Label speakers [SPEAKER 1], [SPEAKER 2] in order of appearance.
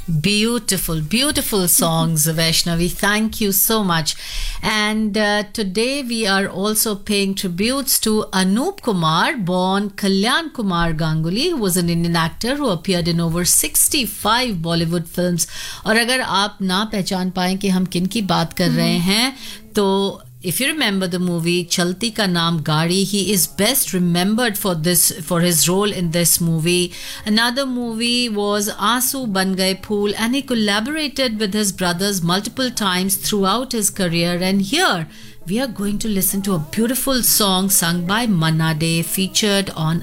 [SPEAKER 1] Beautiful, beautiful songs, Vaishnavi. Thank you so much. And today we are also paying tributes to Anup Kumar, born Kalyan Kumar Ganguly, who was an Indian actor who appeared in over 65 Bollywood films. और अगर आप ना पहचान पाएं कि हम किन की बात कर रहे हैं, तो if you remember the movie Chalti Ka Naam Gaadi, he is best remembered for his role in this movie. Another movie was Aansu Ban Gaye Phool, and he collaborated with his brothers multiple times throughout his career. And here we are going to listen to a beautiful song sung by Manna Dey, featured on